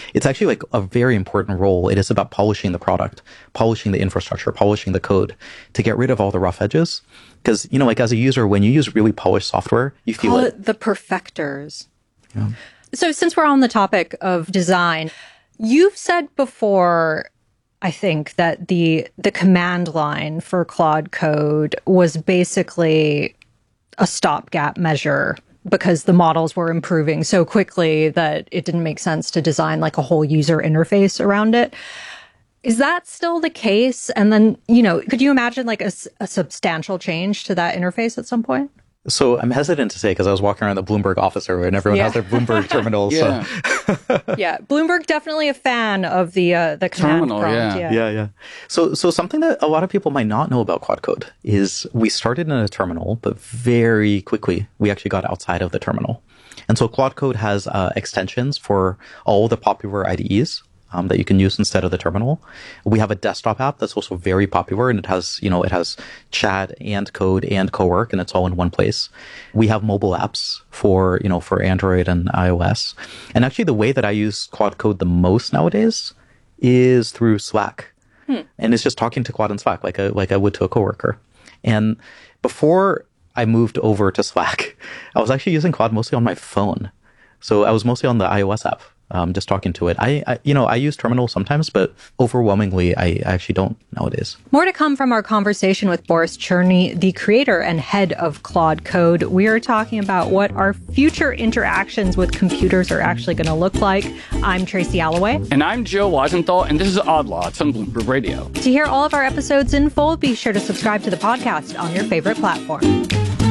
it's actually like a very important role. It is about polishing the product, polishing the infrastructure, polishing the code to get rid of all the rough edges. Because, you know, like as a user, when you use really polished software, you feel Call it the perfectors. Yeah. So since we're on the topic of design, you've said before, I think, that the command line for Claude Code was basically a stopgap measure because the models were improving so quickly that it didn't make sense to design like a whole user interface around it. Is that still the case? And then, you know, could you imagine like a substantial change to that interface at some point? So I'm hesitant to say because I was walking around the Bloomberg office and everyone has their Bloomberg terminals. Yeah. So. Yeah, Bloomberg definitely a fan of the command terminal prompt. Yeah. So something that a lot of people might not know about Claude Code is we started in a terminal, but very quickly we actually got outside of the terminal. And so Claude Code has extensions for all the popular IDEs. That you can use instead of the terminal. We have a desktop app that's also very popular, and it has chat and code and cowork, and it's all in one place. We have mobile apps for Android and iOS. And actually the way that I use Claude Code the most nowadays is through Slack. And it's just talking to Claude in Slack like I would to a coworker. And before I moved over to Slack, I was actually using Claude mostly on my phone. So I was mostly on the iOS app. Just talking to it. I use terminal sometimes, but overwhelmingly, I actually don't nowadays. More to come from our conversation with Boris Cherny, the creator and head of Claude Code. We are talking about what our future interactions with computers are actually going to look like. I'm Tracy Alloway. And I'm Joe Weisenthal, and this is Odd Lots on Bloomberg Radio. To hear all of our episodes in full, be sure to subscribe to the podcast on your favorite platform.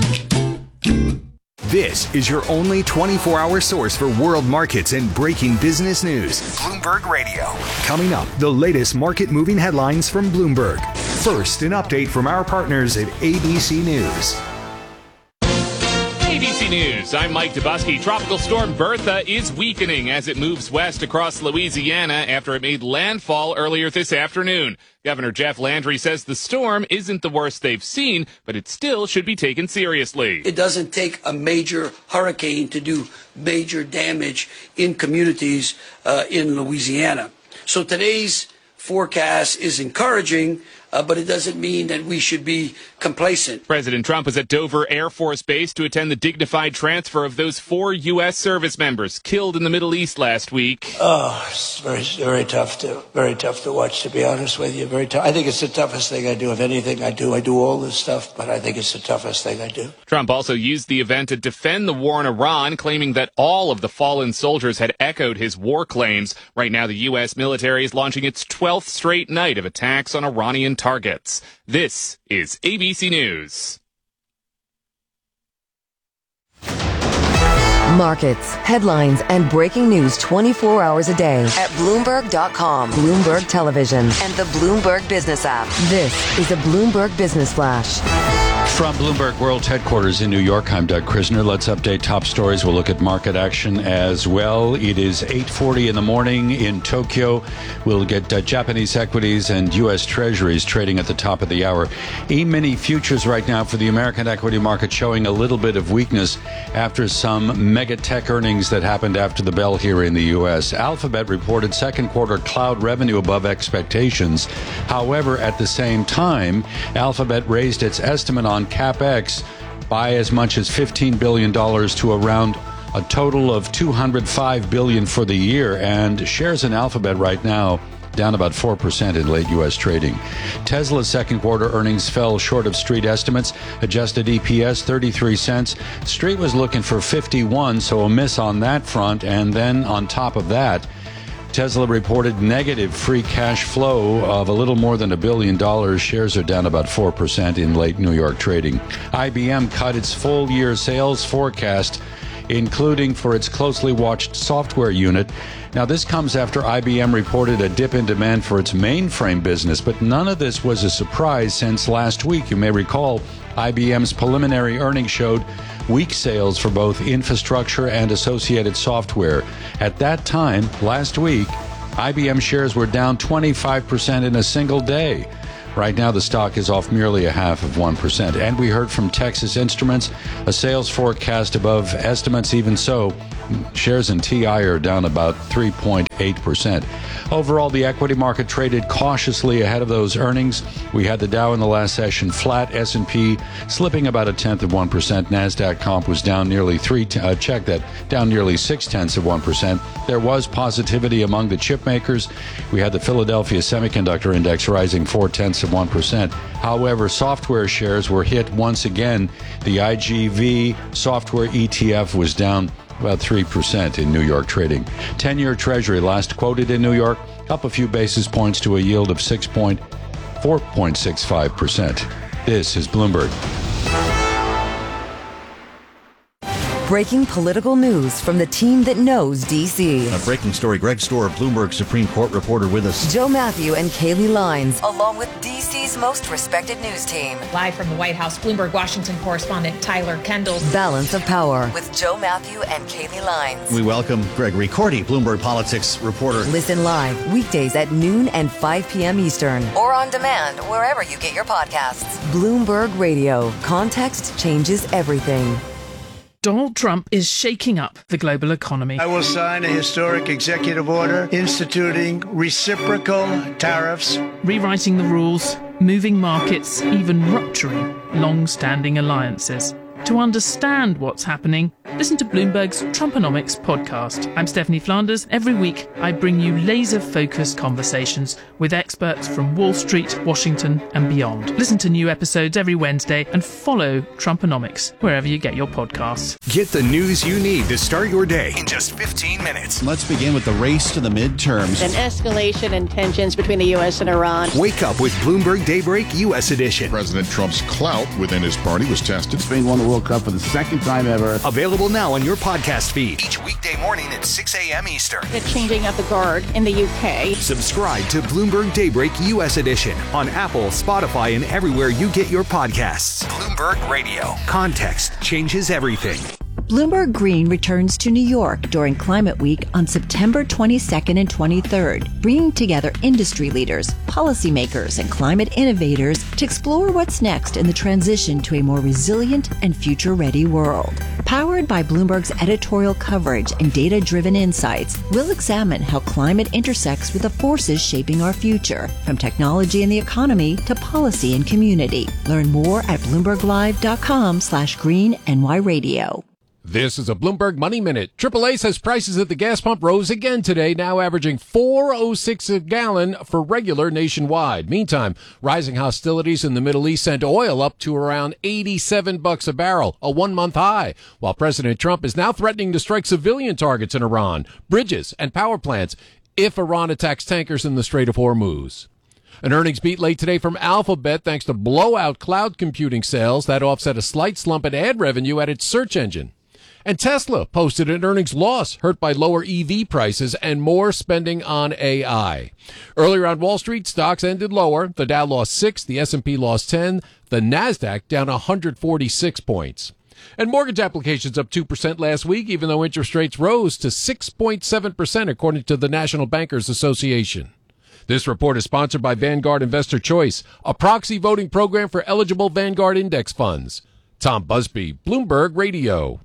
This is your only 24-hour source for world markets and breaking business news. Bloomberg Radio. Coming up, the latest market-moving headlines from Bloomberg. First, an update from our partners at ABC News. ABC News, I'm Mike Dubusky. Tropical storm Bertha is weakening as it moves west across Louisiana after it made landfall earlier this afternoon. Governor Jeff Landry says the storm isn't the worst they've seen, but it still should be taken seriously. It doesn't take a major hurricane to do major damage in communities in Louisiana. So today's forecast is encouraging, but it doesn't mean that we should be complacent. President Trump was at Dover Air Force Base to attend the dignified transfer of those 4 U.S. service members killed in the Middle East last week. Oh, it's very tough to watch, to be honest with you. Very tough. I think it's the toughest thing I do. If anything I do all this stuff, but I think it's the toughest thing I do. Trump also used the event to defend the war in Iran, claiming that all of the fallen soldiers had echoed his war claims. Right now, the U.S. military is launching its 12th straight night of attacks on Iranian targets. This is ABC News. Markets, headlines, and breaking news 24 hours a day at Bloomberg.com, Bloomberg Television, and the Bloomberg Business app. This is a Bloomberg Business Flash. From Bloomberg World Headquarters in New York, I'm Doug Krisner. Let's update top stories. We'll look at market action as well. It is 8:40 in the morning in Tokyo. We'll get Japanese equities and U.S. Treasuries trading at the top of the hour. E-mini futures right now for the American equity market showing a little bit of weakness after some mega tech earnings that happened after the bell here in the U.S. Alphabet reported second quarter cloud revenue above expectations. However, at the same time, Alphabet raised its estimate on CapEx by as much as $15 billion to around a total of $205 billion for the year. And shares in Alphabet right now down about 4% in late U.S. trading. Tesla's second quarter earnings fell short of street estimates. Adjusted EPS 33 cents. Street was looking for 51, so a miss on that front. And then on top of that, Tesla reported negative free cash flow of a little more than $1 billion. Shares are down about 4% in late New York trading. IBM cut its full year sales forecast, including for its closely watched software unit. Now, this comes after IBM reported a dip in demand for its mainframe business, but none of this was a surprise since last week. You may recall IBM's preliminary earnings showed weak sales for both infrastructure and associated software. At that time, last week, IBM shares were down 25% in a single day. Right now, the stock is off merely 0.5%. And we heard from Texas Instruments, a sales forecast above estimates. Even so, Shares in TI are down about 3.8%. Overall, the equity market traded cautiously ahead of those earnings. We had the Dow in the last session flat, S&P slipping about 0.1%. NASDAQ comp was down nearly down nearly 0.6%. There was positivity among the chip makers. We had the Philadelphia Semiconductor Index rising 0.4%. However, software shares were hit once again. The IGV software ETF was down about 3% in New York trading. 10-year Treasury last quoted in New York up a few basis points to a yield of 4.65%. This is Bloomberg. Breaking political news from the team that knows D.C. A breaking story. Greg Stohr, Bloomberg Supreme Court reporter with us. Joe Matthew and Kaylee Lines, along with D.C.'s most respected news team. Live from the White House, Bloomberg Washington correspondent Tyler Kendall. Balance of Power with Joe Matthew and Kaylee Lines. We welcome Gregory Cordy, Bloomberg Politics reporter. Listen live weekdays at noon and 5 p.m. Eastern, or on demand wherever you get your podcasts. Bloomberg Radio. Context changes everything. Donald Trump is shaking up the global economy. I will sign a historic executive order instituting reciprocal tariffs, rewriting the rules, moving markets, even rupturing long-standing alliances. To understand what's happening, listen to Bloomberg's Trumponomics podcast. I'm Stephanie Flanders. Every week, I bring you laser-focused conversations with experts from Wall Street, Washington, and beyond. Listen to new episodes every Wednesday and follow Trumponomics wherever you get your podcasts. Get the news you need to start your day in just 15 minutes. Let's begin with the race to the midterms. An escalation in tensions between the U.S. and Iran. Wake up with Bloomberg Daybreak U.S. edition. President Trump's clout within his party was tested. Spain won the World Cup for the second time ever. Available now on your podcast feed. Each weekday morning at 6 a.m. Eastern. The changing of the guard in the UK. Subscribe to Bloomberg Daybreak U.S. edition on Apple, Spotify, and everywhere you get your podcasts. Bloomberg Radio. Context changes everything. Bloomberg Green returns to New York during Climate Week on September 22nd and 23rd, bringing together industry leaders, policymakers, and climate innovators to explore what's next in the transition to a more resilient and future-ready world. Powered by Bloomberg's editorial coverage and data-driven insights, we'll examine how climate intersects with the forces shaping our future, from technology and the economy to policy and community. Learn more at BloombergLive.com/GreenNY Radio. This is a Bloomberg Money Minute. AAA says prices at the gas pump rose again today, now averaging $4.06 a gallon for regular nationwide. Meantime, rising hostilities in the Middle East sent oil up to around $87 a barrel, a one-month high, while President Trump is now threatening to strike civilian targets in Iran, bridges, and power plants if Iran attacks tankers in the Strait of Hormuz. An earnings beat late today from Alphabet thanks to blowout cloud computing sales that offset a slight slump in ad revenue at its search engine. And Tesla posted an earnings loss hurt by lower EV prices and more spending on AI. Earlier on Wall Street, stocks ended lower. The Dow lost 6, the S&P lost 10, the NASDAQ down 146 points. And mortgage applications up 2% last week, even though interest rates rose to 6.7% according to the National Bankers Association. This report is sponsored by Vanguard Investor Choice, a proxy voting program for eligible Vanguard index funds. Tom Busby, Bloomberg Radio.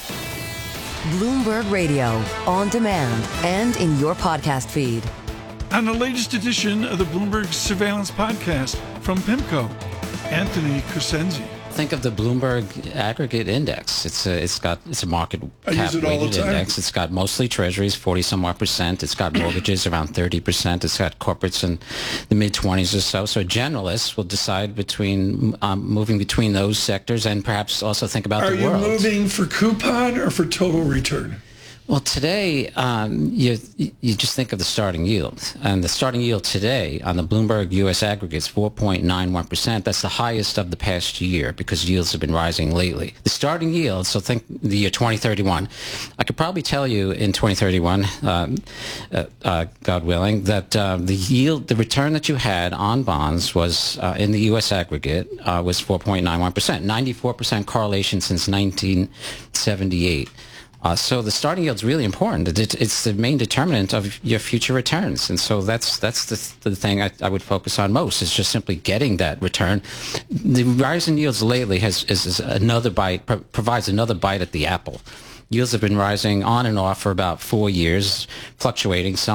Bloomberg Radio, on demand and in your podcast feed. On the latest edition of the Bloomberg Surveillance Podcast from PIMCO, Anthony Crescenzi. Think of the Bloomberg Aggregate Index. It's a market cap weighted index. It's got mostly treasuries, 40-some-odd%. It's got mortgages around 30%. It's got corporates in the mid-20s or so. So generalists will decide between moving between those sectors and perhaps also think about the world. Are you moving for coupon or for total return? Well, today, you just think of the starting yield. And the starting yield today on the Bloomberg U.S. aggregate is 4.91%. That's the highest of the past year because yields have been rising lately. The starting yield, so think the year 2031. I could probably tell you in 2031, God willing, that the return that you had on bonds was, in the U.S. aggregate, was 4.91%. 94% correlation since 1978. So the starting yield is really important. It's the main determinant of your future returns, and so that's the thing I would focus on most. Is just simply getting that return. The rise in yields lately is another bite, provides another bite at the apple, Yields have been rising on and off for about 4 years, fluctuating. Some